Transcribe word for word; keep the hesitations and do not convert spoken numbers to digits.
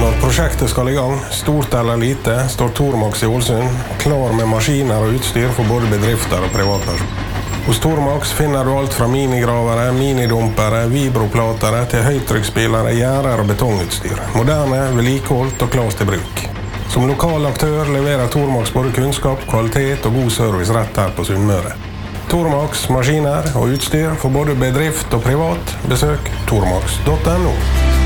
Når prosjektet skal i gang, stort eller lite, står Tormax i Ålesund klar med maskiner og utstyr for både bedrifter og privatpersoner. Hos Tormax finner du alt fra minigravere, minidumpere, vibroplatere til høytrykksspillere, gjerder og betongutstyr. Moderne, vedlikeholdt og klart til bruk. Som lokal aktør leverer Tormax både kunnskap, kvalitet og god service rett her på Sunnmøre. Tormax, maskiner og utstyr for både bedrift og privat. Besøk tormax punktum no.